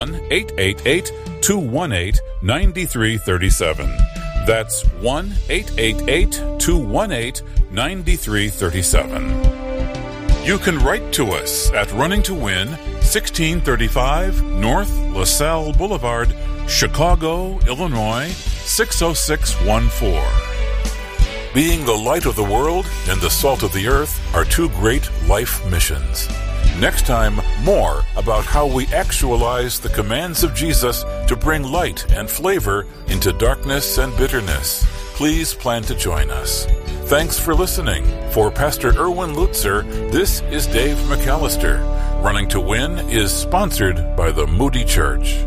1-888-218-9337. That's 1-888-218-9337. You can write to us at Running to Win, 1635 North LaSalle Boulevard, Chicago, Illinois, 60614. Being the light of the world and the salt of the earth are two great life missions. Next time, more about how we actualize the commands of Jesus to bring light and flavor into darkness and bitterness. Please plan to join us. Thanks for listening. For Pastor Erwin Lutzer, this is Dave McAllister. Running to Win is sponsored by the Moody Church.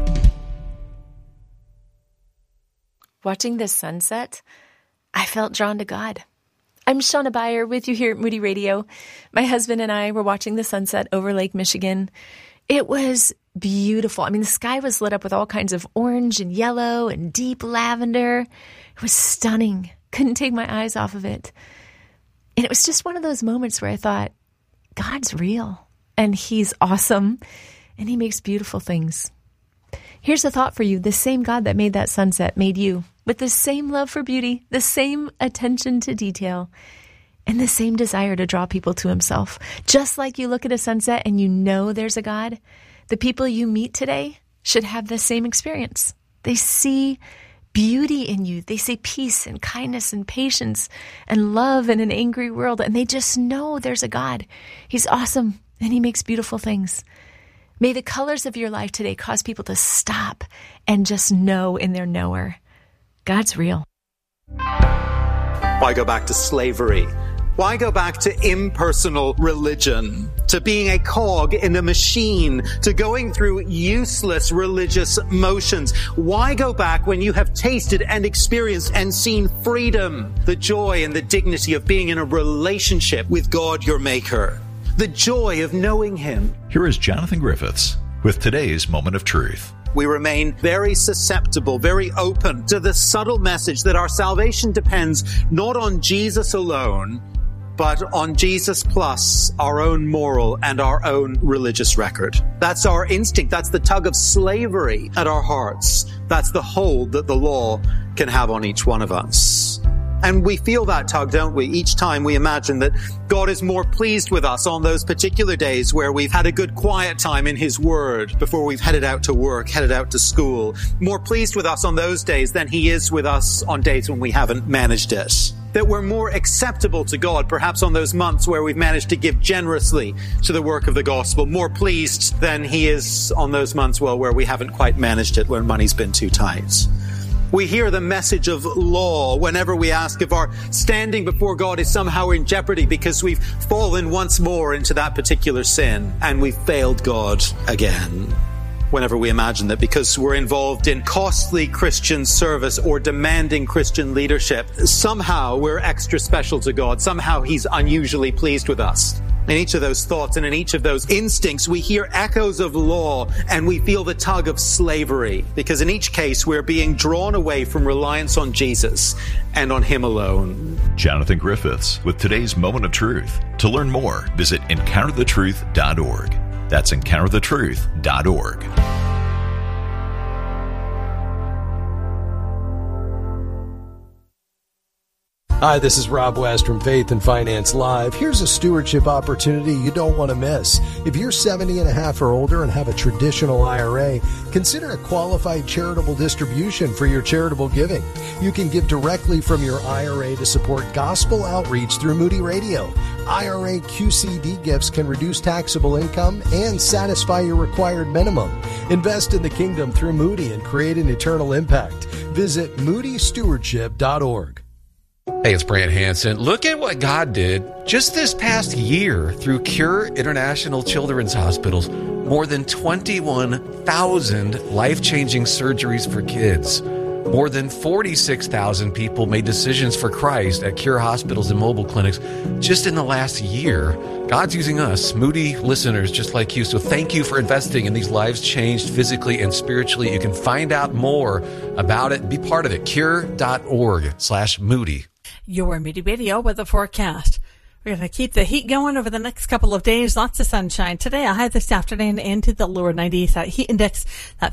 Watching this sunset, I felt drawn to God. I'm Shauna Beyer with you here at Moody Radio. My husband and I were watching the sunset over Lake Michigan. It was beautiful. I mean, the sky was lit up with all kinds of orange and yellow and deep lavender. It was stunning. Couldn't take my eyes off of it. And it was just one of those moments where I thought, God's real and He's awesome and He makes beautiful things. Here's a thought for you. The same God that made that sunset made you with the same love for beauty, the same attention to detail, and the same desire to draw people to Himself. Just like you look at a sunset and you know there's a God, the people you meet today should have the same experience. They see beauty in you. They see peace and kindness and patience and love in an angry world, and they just know there's a God. He's awesome, and He makes beautiful things. May the colors of your life today cause people to stop and just know in their knower, God's real. Why go back to slavery? Why go back to impersonal religion? To being a cog in a machine? To going through useless religious motions? Why go back when you have tasted and experienced and seen freedom, the joy and the dignity of being in a relationship with God, your Maker? The joy of knowing Him. Here is Jonathan Griffiths with today's Moment of Truth. We remain very susceptible, very open to the subtle message that our salvation depends not on Jesus alone, but on Jesus plus our own moral and our own religious record. That's our instinct. That's the tug of slavery at our hearts. That's the hold that the law can have on each one of us. And we feel that tug, don't we? Each time we imagine that God is more pleased with us on those particular days where we've had a good quiet time in His Word before we've headed out to work, headed out to school. More pleased with us on those days than He is with us on days when we haven't managed it. That we're more acceptable to God, perhaps on those months where we've managed to give generously to the work of the gospel. More pleased than He is on those months, well, where we haven't quite managed it, when money's been too tight. We hear the message of law whenever we ask if our standing before God is somehow in jeopardy because we've fallen once more into that particular sin and we've failed God again. Whenever we imagine that because we're involved in costly Christian service or demanding Christian leadership, somehow we're extra special to God. Somehow He's unusually pleased with us. In each of those thoughts and in each of those instincts, we hear echoes of law and we feel the tug of slavery, because in each case, we're being drawn away from reliance on Jesus and on Him alone. Jonathan Griffiths with today's Moment of Truth. To learn more, visit EncounterTheTruth.org. That's EncounterTheTruth.org. Hi, this is Rob West from Faith and Finance Live. Here's a stewardship opportunity you don't want to miss. If you're 70 and a half or older and have a traditional IRA, consider a qualified charitable distribution for your charitable giving. You can give directly from your IRA to support gospel outreach through Moody Radio. IRA QCD gifts can reduce taxable income and satisfy your required minimum. Invest in the kingdom through Moody and create an eternal impact. Visit moodystewardship.org. Hey, it's Brant Hansen. Look at what God did just this past year through Cure International Children's Hospitals. More than 21,000 life-changing surgeries for kids. More than 46,000 people made decisions for Christ at Cure hospitals and mobile clinics just in the last year. God's using us, Moody listeners just like you. So thank you for investing in these lives changed physically and spiritually. You can find out more about it and be part of it. Cure.org/Moody. Your Moody Radio weather forecast. We're going to keep the heat going over the next couple of days. Lots of sunshine. Today, a high this afternoon into the lower 90s. That heat index, that